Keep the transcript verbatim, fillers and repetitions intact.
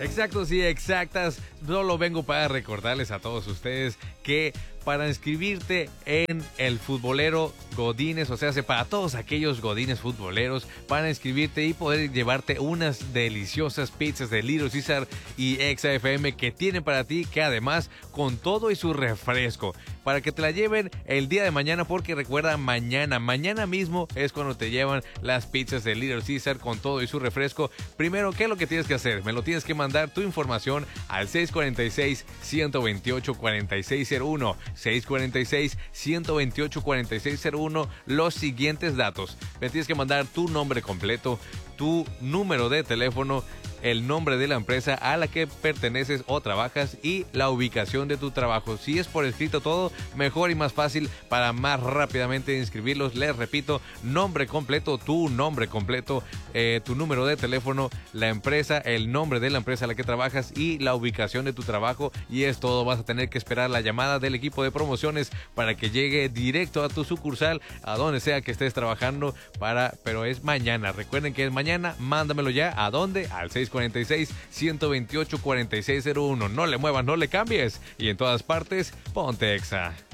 Exacto, sí, exactas. Solo vengo para recordarles a todos ustedes que para inscribirte en el futbolero Godínez, o sea, para todos aquellos Godínez futboleros, para inscribirte y poder llevarte unas deliciosas pizzas de Little Caesar y Exa F M que tienen para ti, que además con todo y su refresco, para que te la lleven el día de mañana, porque recuerda, mañana, mañana mismo es cuando te llevan las pizzas de Little Caesar con todo y su refresco. Primero, ¿qué es lo que tienes que hacer? Me lo tienes que mandar tu información al seis cuatro seis, uno dos ocho, cuatro seis cero uno, seis cuatro seis, uno dos ocho, cuatro seis cero uno, los siguientes datos. Me tienes que mandar tu nombre completo, tu número de teléfono, el nombre de la empresa a la que perteneces o trabajas y la ubicación de tu trabajo. Si es por escrito todo, mejor y más fácil para más rápidamente inscribirlos. Les repito, nombre completo, tu nombre completo, eh, tu número de teléfono, la empresa, el nombre de la empresa a la que trabajas y la ubicación de tu trabajo, y es todo. Vas a tener que esperar la llamada del equipo de promociones para que llegue directo a tu sucursal, a donde sea que estés trabajando, para, pero es mañana. Recuerden que es mañana. Mándamelo ya. ¿A dónde? Al seis cuatro seis, uno dos ocho, cuatro seis cero uno. No le muevas, no le cambies. Y en todas partes, ponte Exa.